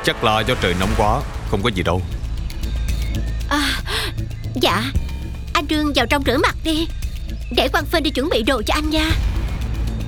Chắc là do trời nóng quá, không có gì đâu. Dạ, anh Trương vào trong rửa mặt đi, để Quang Phinh đi chuẩn bị đồ cho anh nha.